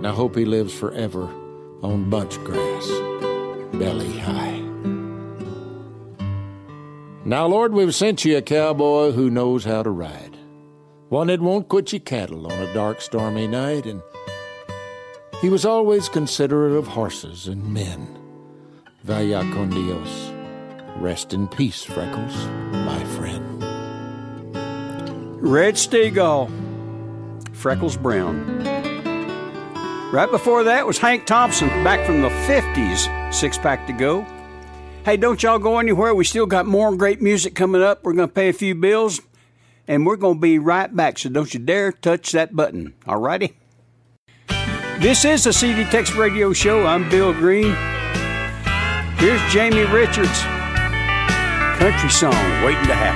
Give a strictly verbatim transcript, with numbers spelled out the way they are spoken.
and I hope he lives forever on bunch grass, belly high. Now, Lord, we've sent you a cowboy who knows how to ride, one that won't quit your cattle on a dark, stormy night, and he was always considerate of horses and men. Vaya con Dios. Rest in peace, Freckles, my friend. Red Stegall, Freckles Brown. Right before that was Hank Thompson, back from the fifties, Six Pack to Go. Hey, don't y'all go anywhere. We still got more great music coming up. We're going to pay a few bills, and we're going to be right back, so don't you dare touch that button. All righty? This is the C D Tex Radio Show. I'm Bill Green. Here's Jamie Richards' country song, Waiting to Happen.